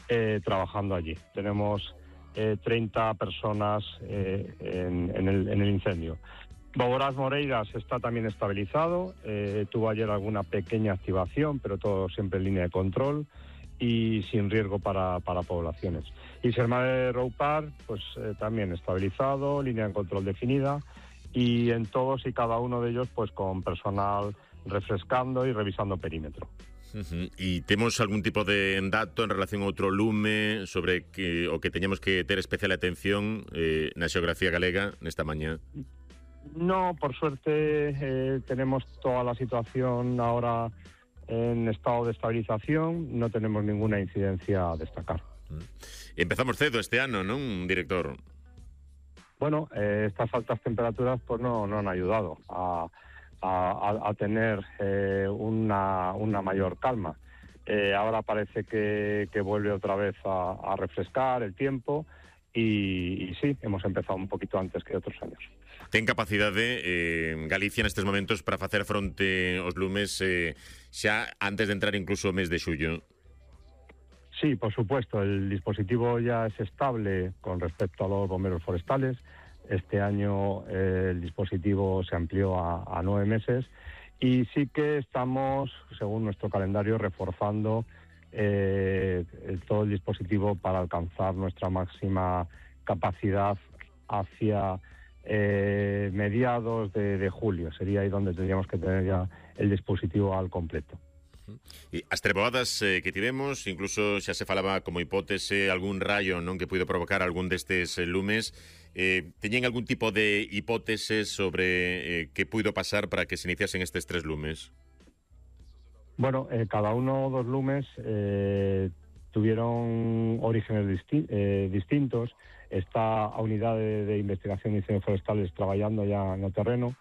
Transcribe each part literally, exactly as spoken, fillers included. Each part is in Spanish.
eh, trabajando allí. Tenemos eh, treinta personas eh, en, en, el, en el incendio. Boborás Moreiras está también estabilizado, eh, tuvo ayer alguna pequeña activación, pero todo siempre en línea de control y sin riesgo para, para poblaciones. Y Serma de Roupar, pues eh, también estabilizado, línea de control definida, y en todos y cada uno de ellos pues con personal refrescando y revisando perímetro. Uh-huh. E temos algún tipo de dato en relación a outro lume sobre que o que teñamos que ter especial atención eh, na xeografía galega nesta mañá? No, por suerte eh, tenemos toda la situación ahora en estado de estabilización, no tenemos ninguna incidencia a destacar. Uh-huh. Empezamos cedo este ano, non, director? Bueno, eh, estas altas temperaturas pues no, no han ayudado a A, a tener eh, una, una mayor calma. Eh, ahora parece que, que vuelve otra vez a, a refrescar el tiempo y, y sí, hemos empezado un poquito antes que otros años. Ten capacidade eh, Galicia nestes momentos para facer fronte aos lumes eh, xa antes de entrar incluso o mes de xullo? Sí, por supuesto, el dispositivo ya es estable con respecto a los bomberos forestales. Este año eh, el dispositivo se amplió a, a nueve meses y sí que estamos, según nuestro calendario, reforzando eh, todo el dispositivo para alcanzar nuestra máxima capacidad hacia eh, mediados de, de julio. Sería ahí donde tendríamos que tener ya el dispositivo al completo. E as treboadas eh, que tivemos, incluso xa se falaba como hipótese algún rayo non que puido provocar algún destes eh, lumes, eh, teñen algún tipo de hipótese sobre eh, que puido pasar para que se iniciasen estes tres lumes? Bueno, eh, cada uno dos lumes eh, tuvieron orígenes disti eh, distintos. Está a unidade de investigación de incendios forestales traballando ya no terreno.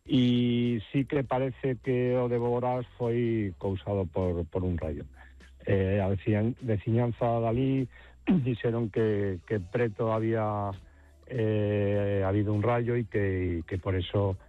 E sí que parece que o de Boborás foi causado por, por un rayo. Eh, a veciñanza dali dixeron que, que preto había eh, habido un rayo e que, que por eso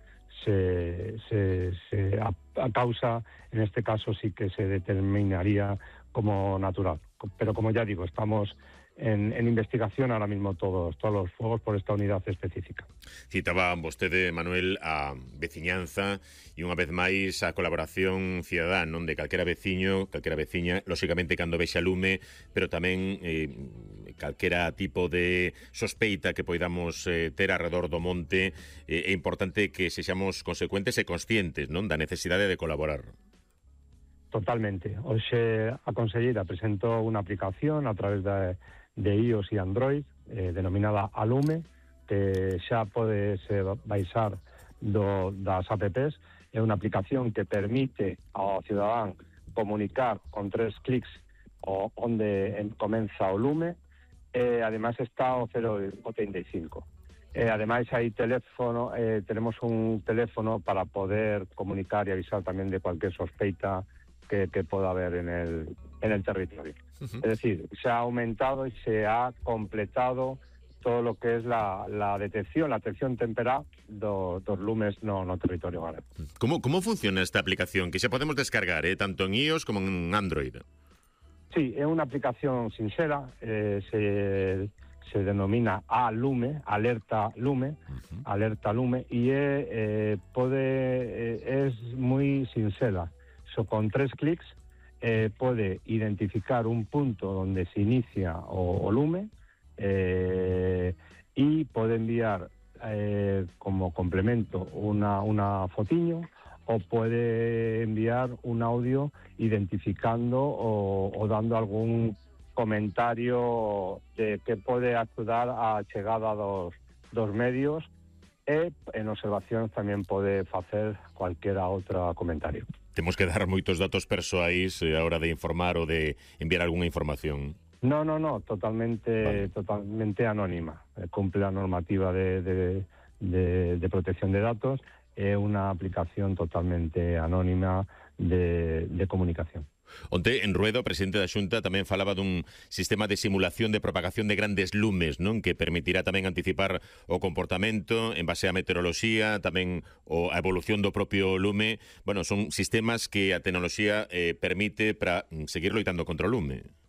se, se, se a, a causa, en este caso sí que se determinaría como natural. Pero como ya digo, estamos En, en investigación ahora mismo todos todos los fuegos por esta unidade específica. Citaba vostede, Manuel, a veciñanza e unha vez máis a colaboración cidadá, non de calquera veciño, calquera veciña, lóxicamente cando vexa lume, pero tamén eh, calquera tipo de sospeita que poidamos eh, ter alrededor do monte. Eh, é importante que sexamos consecuentes e conscientes, non, da necesidade de colaborar. Totalmente. Hoxe a conselleira presentou unha aplicación a través de de iOS e Android, eh, denominada Alume, que xa pode se baixar do, das apps. É unha aplicación que permite ao cidadán comunicar con tres clics o, onde comeza o lume, e ademais está o cero treinta e cinco. Eh, ademais hai teléfono, eh, tenemos un teléfono para poder comunicar e avisar tamén de cualquier sospeita que, que pueda haber en el, en el territorio. Uh-huh. Es decir, se ha aumentado y se ha completado todo lo que es la, la detección, la detección temperá dos do lumes no, no territorio galego. ¿Cómo, ¿Cómo funciona esta aplicación? Que se podemos descargar, eh, tanto en iOS como en Android. Sí, es una aplicación sincera, eh, se, se denomina Alume, Alerta Lume, uh-huh. Alerta Lume, y eh, eh, puede, eh, es muy sincera. So, con tres clics eh, puede identificar un punto donde se inicia o, o lume eh, y puede enviar eh, como complemento una, una fotiño, o puede enviar un audio identificando o, o dando algún comentario de que pode axudar a chegada dos, dos medios, e en observacións tamén pode facer cualquiera outra comentario. Temos que dar moitos datos persoais a hora de informar ou de enviar algunha información. No, no, no, totalmente vale. totalmente anónima. Eh, cumple a normativa de, de, de, de protección de datos. É unha aplicación totalmente anónima de, de comunicación. Onte, en Ruedo, o presidente da Xunta tamén falaba dun sistema de simulación de propagación de grandes lumes, non? Que permitirá tamén anticipar o comportamento en base á meteoroloxía, tamén o a evolución do propio lume. Bueno, son sistemas que a tecnoloxía eh, permite para seguir loitando contra o lume.